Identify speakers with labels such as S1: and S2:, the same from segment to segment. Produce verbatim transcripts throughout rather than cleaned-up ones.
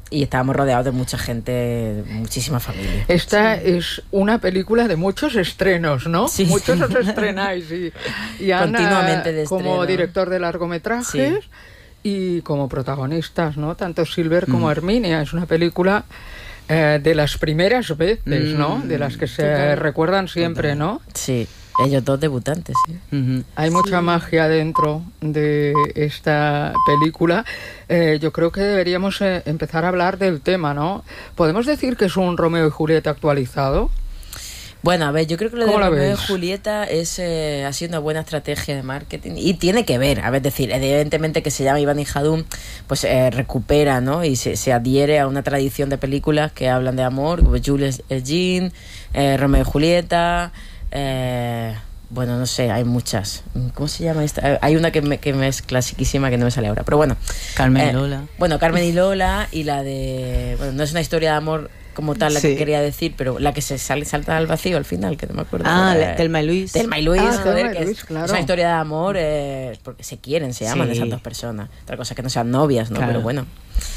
S1: y estábamos rodeados de mucha gente, muchísima familia.
S2: Esta sí. es una película de muchos estrenos, ¿no?
S1: Sí.
S2: Muchos os estrenáis y, y Ana,
S1: continuamente de estreno.
S2: Como director de largometrajes sí. y como protagonistas, ¿no? Tanto Silver mm. como Herminia. Es una película eh, de las primeras veces, mm. ¿no? De las que se Total. recuerdan siempre, Total. ¿no?
S1: Sí. Ellos dos debutantes, sí.
S2: Uh-huh. Hay mucha sí. magia dentro de esta película. Eh, yo creo que deberíamos eh, empezar a hablar del tema, ¿no? ¿Podemos decir que es un Romeo y Julieta actualizado?
S1: Bueno, a ver, yo creo que lo de Romeo y Julieta es, eh, ha sido una buena estrategia de marketing y tiene que ver, a ver, decir, evidentemente que se llama Iván y Jadún, pues eh, recupera, ¿no? Y se, se adhiere a una tradición de películas que hablan de amor, como Jules et Jean, eh, Romeo y Julieta... Eh, bueno, no sé, hay muchas. ¿Cómo se llama esta? Hay una que me, que me es clasiquísima que no me sale ahora, pero bueno.
S3: Carmen
S1: eh,
S3: y Lola.
S1: Bueno, Carmen y Lola y la de... Bueno, no es una historia de amor como tal la sí. que quería decir, pero la que se sale, salta al vacío al final, que no me acuerdo.
S3: Ah, la, Thelma y Luis.
S1: Thelma y Luis,
S2: ah,
S1: joder,
S2: que
S1: Luis,
S2: es, claro.
S1: es una historia de amor eh, porque se quieren, se aman sí. esas dos personas. Otra cosa es que no sean novias, ¿no? Claro. Pero bueno.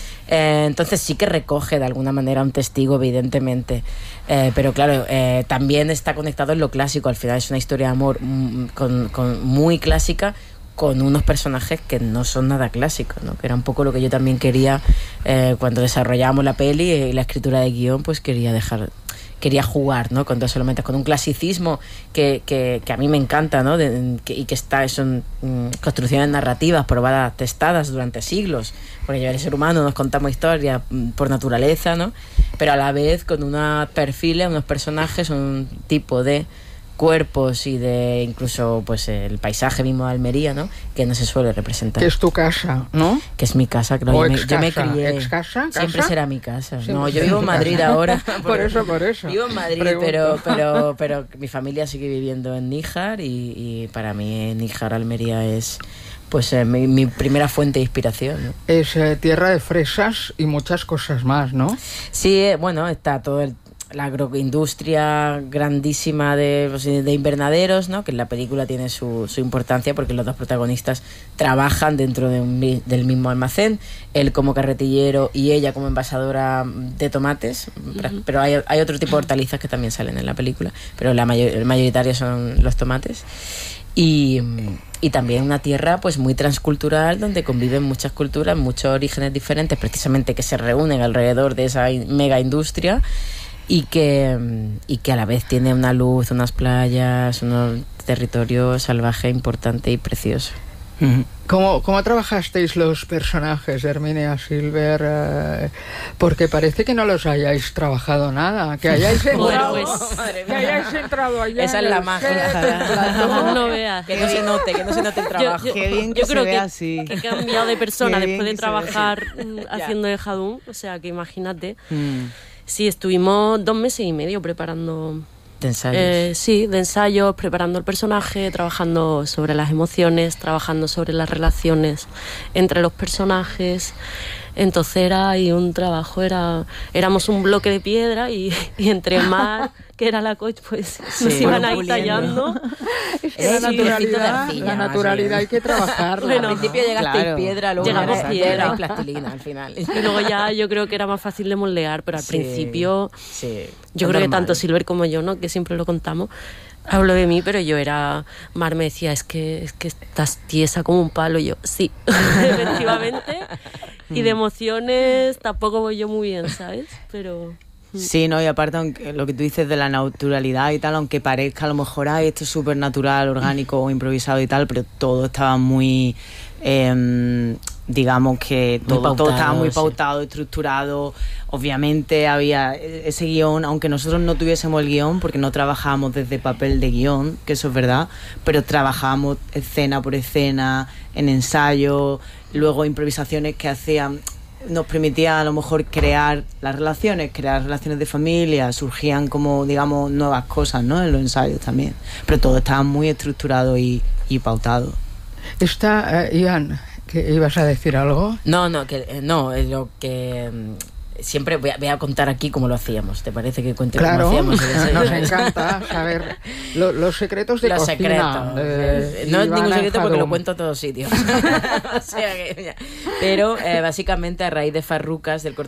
S1: Eh, entonces sí que recoge de alguna manera un testigo, evidentemente, eh, pero claro, eh, también está conectado en lo clásico. Al final es una historia de amor mm, con, con muy clásica, con unos personajes que no son nada clásicos, ¿no? Que era un poco lo que yo también quería eh, cuando desarrollábamos la peli y la escritura de guión, pues quería dejar... quería jugar, ¿no? Con dos elementos, con un clasicismo que, que, que a mí me encanta, ¿no? De, que, y que está, son mm, construcciones narrativas probadas, testadas durante siglos, porque yo, el ser humano, nos contamos historias mm, por naturaleza, ¿no? Pero a la vez con unos perfiles, unos personajes, un tipo de cuerpos y de incluso pues el paisaje mismo de Almería, ¿no? Que no se suele representar.
S2: Que es tu casa, ¿no?
S1: Que es mi casa, claro.
S2: O
S1: yo,
S2: ex
S1: me, yo me
S2: casa,
S1: crié.
S2: ¿Ex casa?
S1: Siempre
S2: ¿Casa?
S1: será mi casa.
S2: Siempre
S1: no, yo vivo en Madrid
S2: casa.
S1: ahora.
S2: Por, por eso, por eso.
S1: Vivo en Madrid, pero, pero, pero mi familia sigue viviendo en Níjar y, y para mí Níjar, Almería es pues eh, mi, mi primera fuente de inspiración, ¿no?
S2: Es eh, tierra de fresas y muchas cosas más, ¿no?
S1: Sí, eh, bueno, está todo el la agroindustria grandísima de, pues, de invernaderos, ¿no? Que en la película tiene su, su importancia porque los dos protagonistas trabajan dentro de un, del mismo almacén, él como carretillero y ella como envasadora de tomates, uh-huh. pero hay, hay otro tipo de hortalizas que también salen en la película, pero la mayor, el mayoritario son los tomates. Y, y también una tierra pues muy transcultural donde conviven muchas culturas, muchos orígenes diferentes, precisamente que se reúnen alrededor de esa mega industria. Y que, y que a la vez tiene una luz, unas playas, un territorio salvaje importante y precioso.
S2: ¿Cómo, cómo trabajasteis los personajes, Herminia, Silver? Eh, porque parece que no los hayáis trabajado nada, que hayáis entrado,
S4: bueno, pues,
S2: que hayáis entrado allá.
S1: Esa es la magia.
S4: No, no veas.
S1: Que no se note, que no se note el trabajo.
S4: Yo, yo,
S3: Qué bien que
S4: yo
S3: se
S4: creo
S3: ve
S4: que,
S3: así.
S4: que he cambiado de persona
S3: Qué
S4: después de trabajar haciendo de Jadún, o sea que imagínate. Mm. Sí, estuvimos dos meses y medio preparando...
S1: ¿De ensayos?
S4: Eh, sí, de ensayos, preparando el personaje, trabajando sobre las emociones, trabajando sobre las relaciones entre los personajes. Entonces era y un trabajo, era éramos un bloque de piedra y, y entre más que era la coach, pues sí, nos iban ahí tallando.
S2: Es que la naturalidad, arcilla, la naturalidad hay que trabajarla.
S1: Bueno, al principio llegaste
S3: claro.
S1: piedra, luego
S4: llegamos piedra
S1: y plastilina al final.
S4: Y luego ya yo creo que era más fácil de moldear, pero al
S1: sí,
S4: principio
S1: sí,
S4: yo creo normal. Que tanto Silver como yo, ¿no? Que siempre lo contamos. Hablo de mí, pero yo era... Mar me decía, es que, es que estás tiesa como un palo. Y yo, sí, efectivamente. Y de emociones tampoco voy yo muy bien, ¿sabes? Pero...
S3: Sí, no, y aparte aunque lo que tú dices de la naturalidad y tal, aunque parezca a lo mejor, ay, esto es súper natural, orgánico o improvisado y tal, pero todo estaba muy... Eh, digamos que todo, pautado, todo estaba muy pautado, sí. estructurado. Obviamente había ese guión, aunque nosotros no tuviésemos el guión, porque no trabajábamos desde papel de guión, que eso es verdad, pero trabajábamos escena por escena, en ensayo, luego improvisaciones que hacían, nos permitía a lo mejor crear las relaciones, crear relaciones de familia, surgían como, digamos, nuevas cosas, ¿no? En los ensayos también, pero todo estaba muy estructurado y, y pautado.
S2: Está, uh, Ian, ¿que ibas a decir algo?
S1: No, no, que no, lo que siempre voy a, voy a contar aquí cómo lo hacíamos. ¿Te parece que cuente
S2: claro,
S1: cómo hacíamos?
S2: Nos encanta saber lo, los secretos de
S1: los
S2: cocina.
S1: Secretos.
S2: De
S1: no es
S2: Ivana
S1: ningún secreto porque
S2: Jadún.
S1: lo cuento en todos sitios. O sea que, pero eh, básicamente a raíz de Farrucas, del cortometraje